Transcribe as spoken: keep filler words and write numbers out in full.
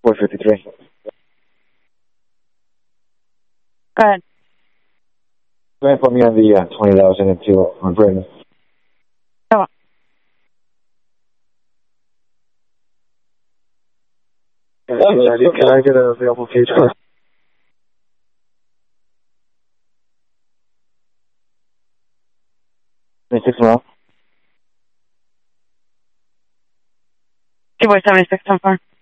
four fifty-three. Go ahead. Go ahead and put me on the uh, twenty thousand into on Britain. Come on. Can I, can I get a available page card? twenty-six mile. Two boy seventy-six, ten four.